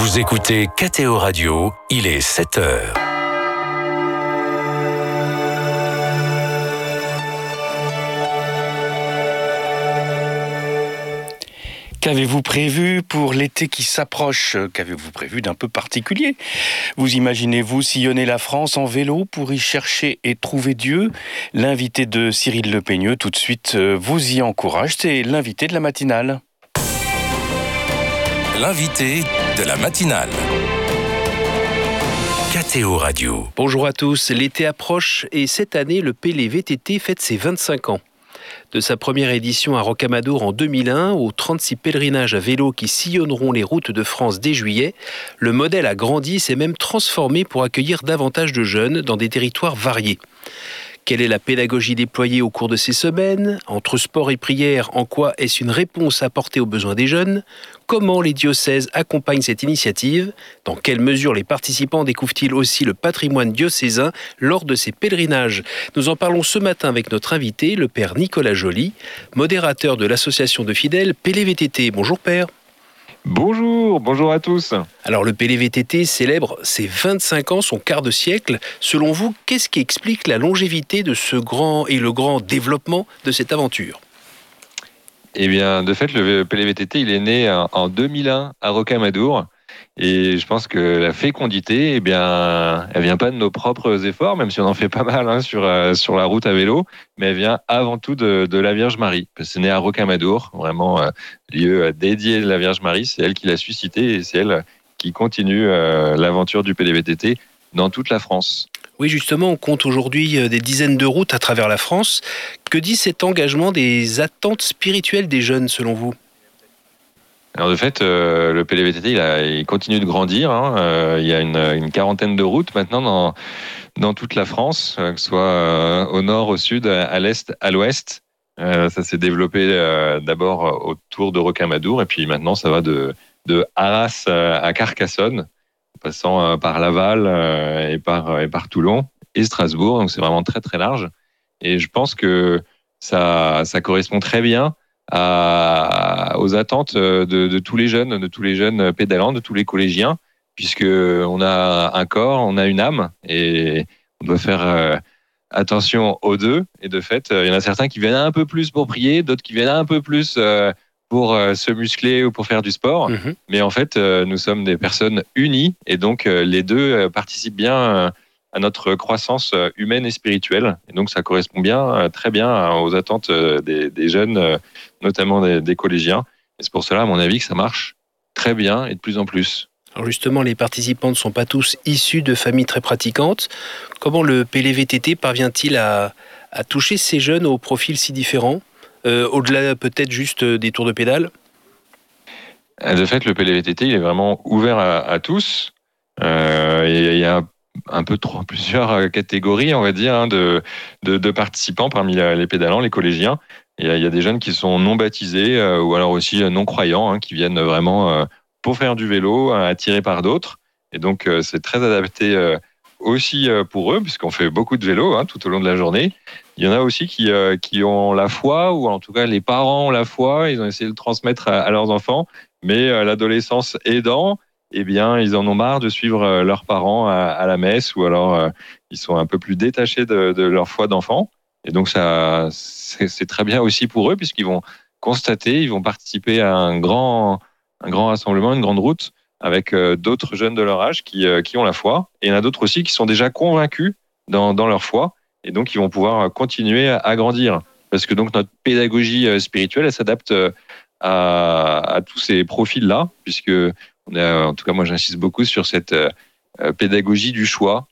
Vous écoutez KTO Radio, il est 7h. Qu'avez-vous prévu pour l'été qui s'approche ? Qu'avez-vous prévu d'un peu particulier ? Vous imaginez-vous sillonner la France en vélo pour y chercher et trouver Dieu ? L'invité de Cyril Le Peigneux, tout de suite, vous y encourage. C'est l'invité de la matinale. L'invité de la matinale. KTO Radio. Bonjour à tous, l'été approche et cette année, le PLVTT fête ses 25 ans. De sa première édition à Rocamadour en 2001 aux 36 pèlerinages à vélo qui sillonneront les routes de France dès juillet, le modèle a grandi et s'est même transformé pour accueillir davantage de jeunes dans des territoires variés. Quelle est la pédagogie déployée au cours de ces semaines ? Entre sport et prière, en quoi est-ce une réponse apportée aux besoins des jeunes ? Comment les diocèses accompagnent cette initiative ? Dans quelle mesure les participants découvrent-ils aussi le patrimoine diocésain lors de ces pèlerinages ? Nous en parlons ce matin avec notre invité, le père Nicolas Joly, modérateur de l'association de fidèles PLVTT. Bonjour père. Bonjour à tous. Alors le PLVTT célèbre ses 25 ans, son quart de siècle. Selon vous, qu'est-ce qui explique la longévité de ce grand et le grand développement de cette aventure ? Eh bien, de fait, le PLVTT, il est né en 2001 à Rocamadour. Et je pense que la fécondité, eh bien, elle vient pas de nos propres efforts, même si on en fait pas mal sur la route à vélo, mais elle vient avant tout de la Vierge Marie. C'est né à Rocamadour, vraiment lieu dédié à la Vierge Marie. C'est elle qui l'a suscité et c'est elle qui continue l'aventure du PLVTT dans toute la France. Oui, justement, on compte aujourd'hui des dizaines de routes à travers la France. Que dit cet engagement des attentes spirituelles des jeunes, selon vous ? Alors de fait, le PLVTT, il continue de grandir. Il y a une quarantaine de routes maintenant dans toute la France, que ce soit au nord, au sud, à l'est, à l'ouest. Ça s'est développé d'abord autour de Rocamadour, et puis maintenant ça va de Arras à Carcassonne, en passant par Laval et par Toulon et Strasbourg. Donc c'est vraiment très très large. Et je pense que ça correspond très bien aux attentes de tous les jeunes pédalants, de tous les collégiens, puisque on a un corps, on a une âme, et on doit faire attention aux deux. Et de fait, il y en a certains qui viennent un peu plus pour prier, d'autres qui viennent un peu plus pour se muscler ou pour faire du sport. Mmh. Mais en fait, nous sommes des personnes unies, et donc les deux participent bien à notre croissance humaine et spirituelle. Et donc, ça correspond très bien aux attentes des jeunes, notamment des collégiens. Et c'est pour cela, à mon avis, que ça marche très bien et de plus en plus. Alors justement, les participants ne sont pas tous issus de familles très pratiquantes. Comment le PLVTT parvient-il à toucher ces jeunes aux profils si différents, au-delà peut-être juste des tours de pédale ? De fait, le PLVTT, il est vraiment ouvert à tous. Il y a plusieurs catégories, on va dire, de participants parmi les pédalants, les collégiens. Il y a des jeunes qui sont non baptisés ou alors aussi non croyants, qui viennent vraiment pour faire du vélo, attirés par d'autres. Et donc, c'est très adapté aussi pour eux, puisqu'on fait beaucoup de vélo tout au long de la journée. Il y en a aussi qui ont la foi, ou en tout cas, les parents ont la foi. Ils ont essayé de le transmettre à leurs enfants, mais l'adolescence aidant, eh bien, ils en ont marre de suivre leurs parents à la messe, ou alors ils sont un peu plus détachés de leur foi d'enfant. Et donc, ça, c'est très bien aussi pour eux, puisqu'ils vont constater, ils vont participer à un grand rassemblement, une grande route, avec d'autres jeunes de leur âge qui ont la foi. Et il y en a d'autres aussi qui sont déjà convaincus dans leur foi, et donc ils vont pouvoir continuer à grandir. Parce que donc notre pédagogie spirituelle, elle s'adapte à tous ces profils-là, puisque en tout cas, moi, j'insiste beaucoup sur cette pédagogie du choix.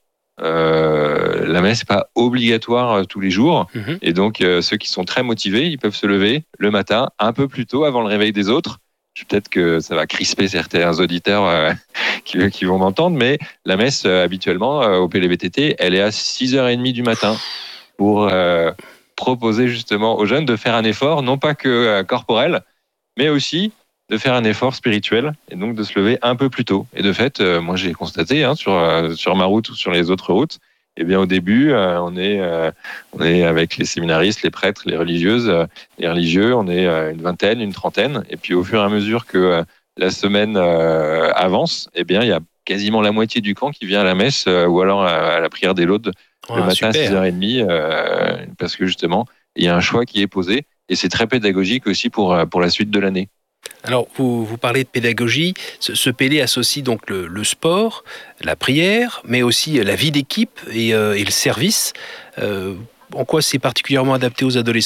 La messe n'est pas obligatoire tous les jours. Mmh. Et donc, ceux qui sont très motivés, ils peuvent se lever le matin un peu plus tôt avant le réveil des autres. Peut-être que ça va crisper certains auditeurs qui vont m'entendre, mais la messe, habituellement, au PLVTT, elle est à 6h30 du matin pour proposer justement aux jeunes de faire un effort, non pas que corporel, mais aussi de faire un effort spirituel, et donc de se lever un peu plus tôt. Et de fait, moi j'ai constaté sur ma route ou sur les autres routes, eh bien au début, on est avec les séminaristes, les prêtres, les religieuses, les religieux, on est une vingtaine, une trentaine, et puis au fur et à mesure que la semaine avance, eh bien, il y a quasiment la moitié du camp qui vient à la messe ou alors à la prière des laudes le matin à 6h30, parce que justement, il y a un choix qui est posé et c'est très pédagogique aussi pour la suite de l'année. Alors, vous parlez de pédagogie. Ce Pélé associe donc le sport, la prière, mais aussi la vie d'équipe et le service. En quoi c'est particulièrement adapté aux adolescents ?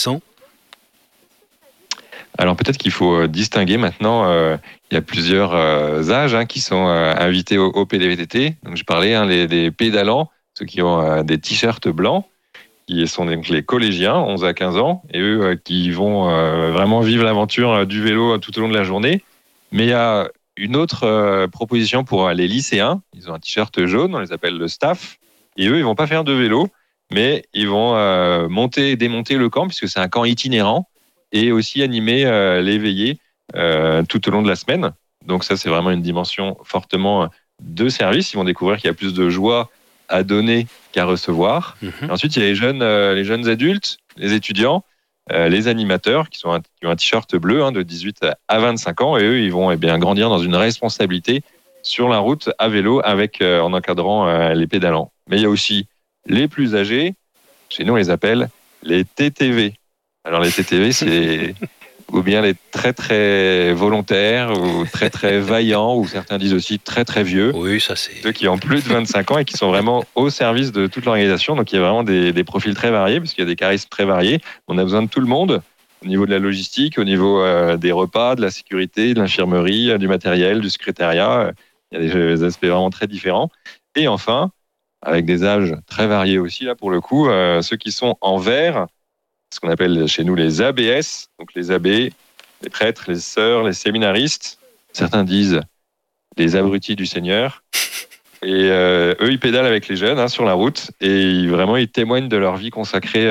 Alors peut-être qu'il faut distinguer maintenant, il y a plusieurs âges qui sont invités au PDVTT. Donc je parlais des pédalants, ceux qui ont des t-shirts blancs, qui sont donc les collégiens, 11 à 15 ans, et eux qui vont vraiment vivre l'aventure du vélo tout au long de la journée. Mais il y a une autre proposition pour les lycéens. Ils ont un t-shirt jaune, on les appelle le staff, et eux, ils vont pas faire de vélo, mais ils vont monter et démonter le camp, puisque c'est un camp itinérant, et aussi animer les veillées tout au long de la semaine. Donc ça, c'est vraiment une dimension fortement de service. Ils vont découvrir qu'il y a plus de joie à donner qu'à recevoir. Ensuite, il y a les jeunes adultes, les étudiants, les animateurs qui ont un t-shirt bleu de 18 à 25 ans, et eux, ils vont grandir dans une responsabilité sur la route à vélo en encadrant les pédalants. Mais il y a aussi les plus âgés, chez nous on les appelle les TTV. Alors les TTV, c'est ou bien les très très volontaires, ou très très vaillants, ou certains disent aussi très très vieux. Oui, ça c'est... Ceux qui ont plus de 25 ans et qui sont vraiment au service de toute l'organisation. Donc il y a vraiment des profils très variés, parce qu'il y a des charismes très variés. On a besoin de tout le monde, au niveau de la logistique, au niveau des repas, de la sécurité, de l'infirmerie, du matériel, du secrétariat. Il y a des aspects vraiment très différents. Et enfin, avec des âges très variés aussi, là pour le coup, ceux qui sont en vert, ce qu'on appelle chez nous les ABS, donc les abbés, les prêtres, les sœurs, les séminaristes. Certains disent les abrutis du Seigneur. Et eux, ils pédalent avec les jeunes sur la route et vraiment, ils témoignent de leur vie consacrée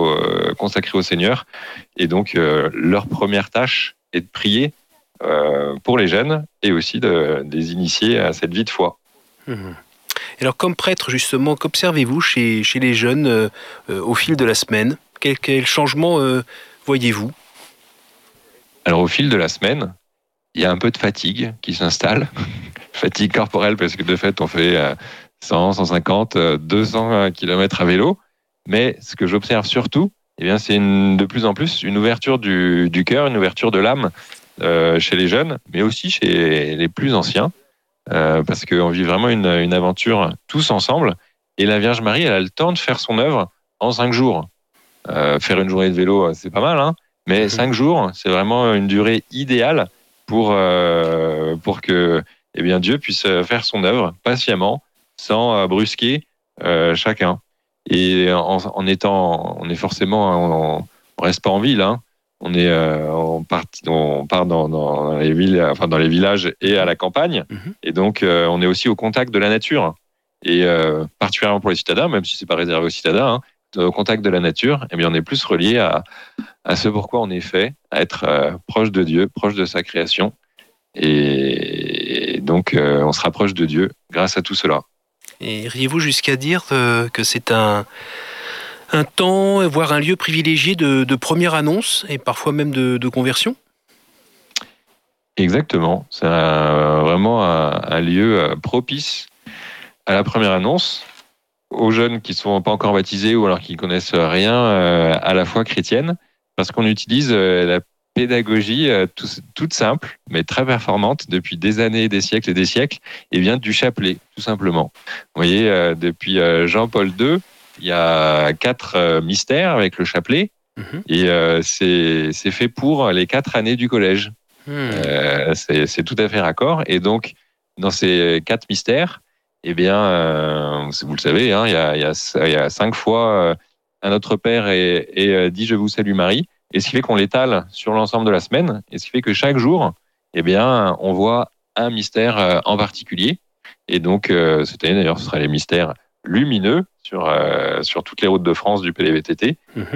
au Seigneur. Et donc, leur première tâche est de prier pour les jeunes et aussi de les initier à cette vie de foi. Alors, comme prêtre, justement, qu'observez-vous chez les jeunes au fil de la semaine ? Quel changement voyez-vous ? Alors, au fil de la semaine, il y a un peu de fatigue qui s'installe. Fatigue corporelle, parce que de fait, on fait 100, 150, 200 km à vélo. Mais ce que j'observe surtout, c'est de plus en plus une ouverture du cœur, une ouverture de l'âme chez les jeunes, mais aussi chez les plus anciens, parce qu'on vit vraiment une aventure tous ensemble. Et la Vierge Marie, elle a le temps de faire son œuvre en 5 jours. Faire une journée de vélo, c'est pas mal, mais 5 jours, c'est vraiment une durée idéale pour que Dieu puisse faire son œuvre patiemment, sans brusquer chacun. Et on reste pas en ville, on part dans les villes, dans les villages et à la campagne, et donc on est aussi au contact de la nature. Et particulièrement pour les citadins, même si c'est pas réservé aux citadins, au contact de la nature, on est plus relié à ce pourquoi on est fait, à être proche de Dieu, proche de sa création. Et donc, on se rapproche de Dieu grâce à tout cela. Et iriez-vous jusqu'à dire que c'est un temps, voire un lieu privilégié de première annonce et parfois même de conversion ? Exactement. C'est vraiment un lieu propice à la première annonce, aux jeunes qui ne sont pas encore baptisés ou alors qui ne connaissent rien à la foi chrétienne, parce qu'on utilise la pédagogie toute simple, mais très performante depuis des années, des siècles et des siècles, du chapelet, tout simplement. Vous voyez, depuis Jean-Paul II, il y a 4 mystères avec le chapelet, et c'est fait pour les 4 années du collège. C'est tout à fait raccord. Et donc, dans ces 4 mystères, vous le savez, il y a 5 fois un Notre Père et dit « Je vous salue Marie ». Et ce qui fait qu'on l'étale sur l'ensemble de la semaine, et ce qui fait que chaque jour, on voit un mystère en particulier. Et donc, cette année, d'ailleurs, ce sera les mystères lumineux sur toutes les routes de France du PDVTT.